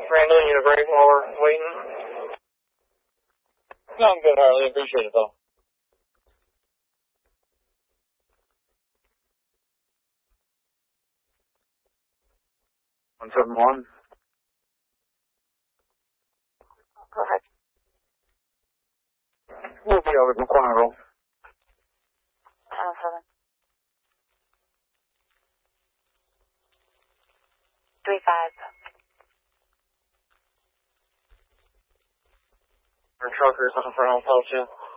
Randall, you need a break while we're waiting? No, I'm good, Harley. Appreciate it, though. One 171. Go ahead. We'll be over the corner roll. 7. 3-5. Our trucker is looking for an hotel too.